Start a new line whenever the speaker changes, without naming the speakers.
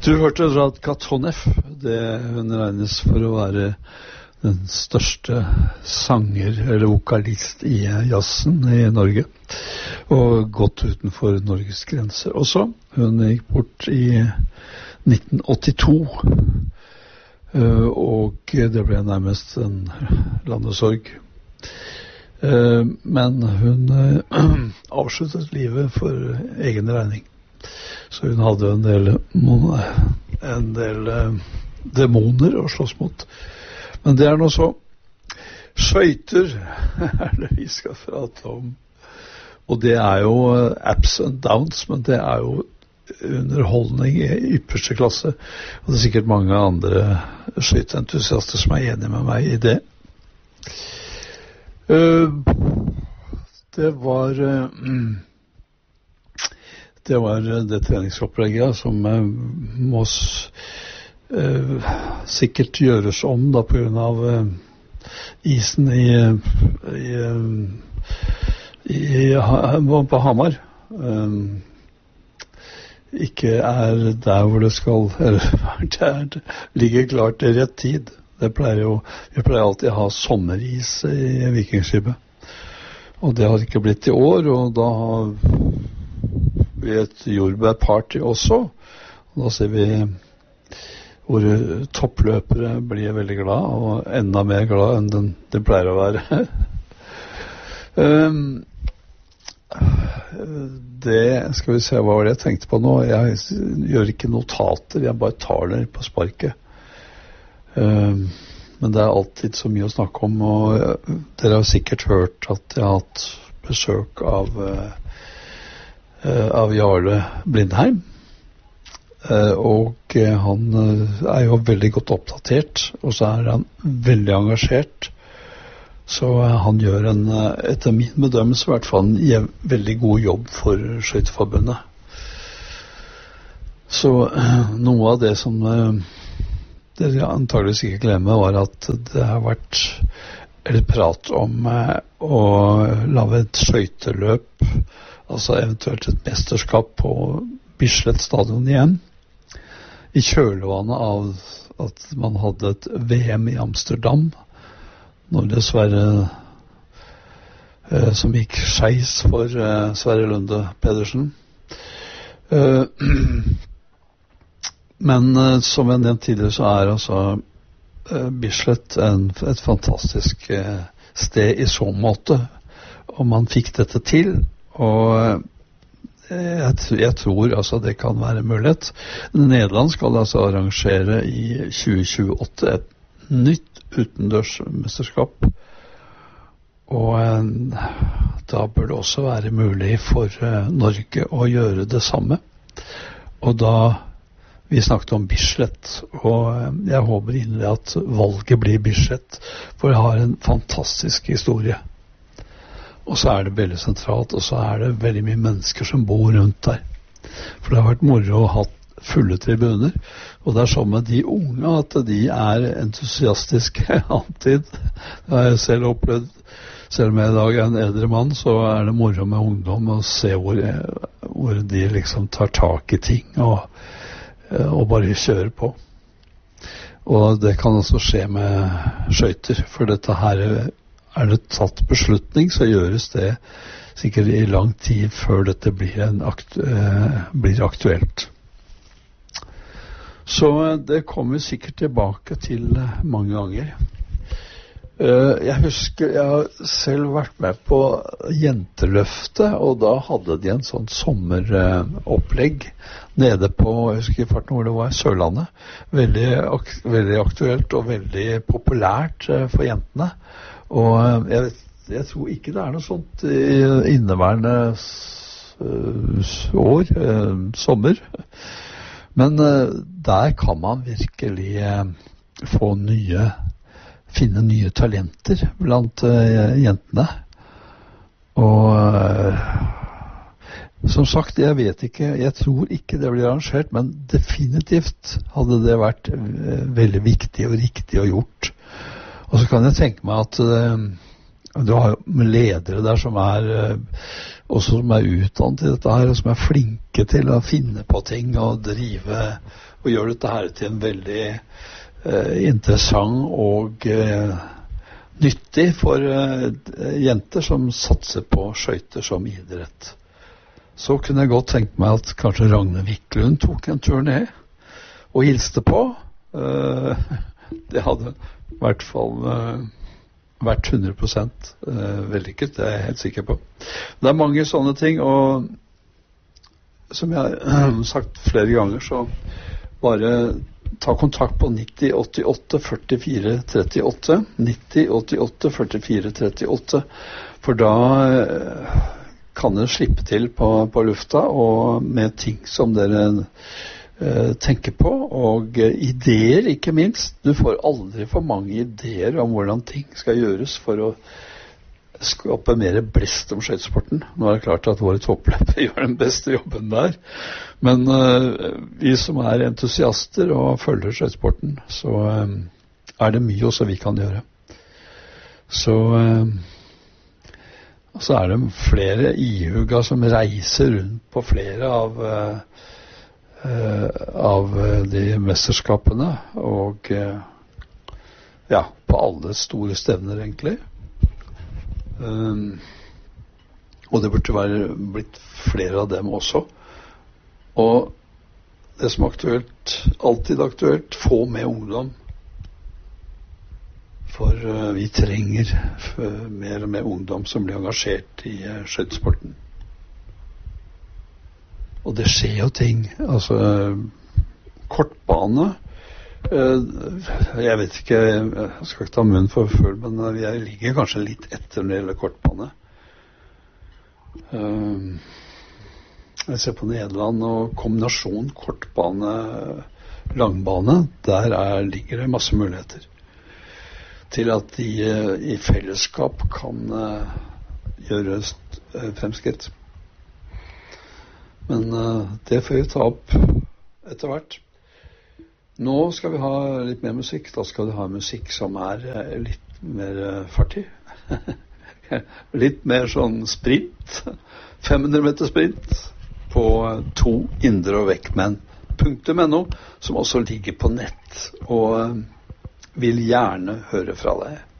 Du hørte Rad Katonev. Hun regnes for å være den største sanger eller vokalist i jazzen i Norge, og gått utenfor Norges grenser også. Hun gikk bort i 1982, og det ble nærmest en landesorg. Men hun avsluttet livet for egen regning. Så hun hadde en del demoner å slåss mot. Men det nå så. Skøyter det vi skal prate om. Og det jo ups and downs, men det jo underholdning i ypperste klasse. Og det sikkert mange andre skøyteentusiaster som enige med meg i det. Det var det treningsopplegget som må sikkert gjøres om da på grunn av isen på Hamar. Ikke der hvor det skal, det ligger klart i rett tid. Vi pleier alltid å ha sommeris i Vikingskipet. Og det har ikke blitt i år, og da har vi et jordbærparty også. Og da ser vi hvor toppløpere blir veldig glad, og enda mer glad enn det pleier å være. Det skal vi se hva var det jeg tenkte på nå. Jeg gjør ikke notater, jeg bare tar det på sparket. Men det alltid så mye å snakke om, og dere har sikkert hørt at jeg har hatt besøk av Jarle Blindheim, og han jo veldig godt oppdatert, og så han veldig engasjert, så han gjør etter min bedømmelse i hvert fall en veldig god jobb for Skøyteforbundet. Så noe av det som dere antageligvis ikke glemmer, var at det har vært prat om å lage et skøyteløp, altså eventuelt et mesterskap på Bislett stadion igjen, i kjølvannet av at man hadde et VM i Amsterdam, når dessverre som gikk skeis for Sverre Lunde Pedersen. Men som jeg nevnte tidligere, så altså Bislett et fantastisk sted i så måte, og man fikk dette til, og jeg tror altså det kan være mulighet. Nederland skal altså arrangere i 2028 et nytt utendørsmesterskap, og da bør det også være mulig for Norge å gjøre det samme. Og da vi snakket om Bislett, og jeg håper inderlig at valget blir Bislett, for det har en fantastisk historie. Og så det veldig sentralt, og så det veldig mye mennesker som bor rundt der. For det har vært moro å ha fulle tribuner, og det sånn med de unge at de entusiastiske alltid. Det har jeg selv opplevd. Selv om jeg i dag en eldre mann, så det moro med ungdom å se hvor de liksom tar tak i ting og bare kjører på. Og det kan også skje med skøyter, for dette her det tatt beslutning, så gjøres det sikkert i lang tid før dette blir aktuelt. Så det kommer sikkert tilbake til mange ganger. Jeg husker jeg har selv vært med på Jenteløftet, og da hadde de en sånn sommeropplegg nede på, jeg husker i farten hvor det var, Sørlandet. Veldig aktuelt og veldig populært for jentene. Og jeg tror ikke det noe sånt i inneværende år, sommer. Men der kan man virkelig finne nye talenter blant jentene. Og som sagt, jeg vet ikke, jeg tror ikke det blir arrangert, men definitivt hadde det vært veldig viktig og riktig og gjort. Og så kan jeg tenke meg Du har ledere der som også som utdannet i dette her, og som flinke til å finne på ting og drive og gjøre dette her til en veldig interessant og nyttig for jenter som satser på skøyter som idrett. Så kunne jeg godt tenke meg at kanskje Ragne Wiklund tok en tur ned og hilste på. Det hadde i hvert fall vært 100% vellykket, det er jeg helt sikker på. Det er mange sånne ting, og som jeg har sagt flere ganger, så bare ta kontakt på 90 88 44 38, 90 88 44 38, for da kan dere slippe til på lufta, og med ting som dere tenker på, og ideer ikke minst. Du får aldri for mange ideer om hvordan ting skal gjøres for å skape mer blest om skøytesporten. Nå er det klart at våre toppløpere gjør den beste jobben der, men vi som entusiaster og følger skøytesporten, så det mye også vi kan gjøre. Så det flere ihuga som reiser rundt på flere av de mesterskapene, og på alle store stevner egentlig. Og det burde blitt flere av dem også. Og det som alltid aktuelt, få med ungdom. For vi trenger mer og mer ungdom som blir engasjert i skøytesporten. Og det skjer jo ting, altså kortbane, jeg vet ikke, jeg skal ikke ta munnen for full, men vi ligger kanskje litt etter når det gjelder kortbane. Jeg ser på Nederland, og kombinasjon kortbane, langbane, der ligger det masse muligheter til at de i fellesskap kan gjøre fremskritt. Men det får vi ta opp etter hvert. Nå skal vi ha litt mer musikk. Da skal vi ha musikk som litt mer fartig. Litt mer sånn sprint. 500 meter sprint på 2 indre og vekkmenn.no, som også ligger på nett, og vil gjerne høre fra deg.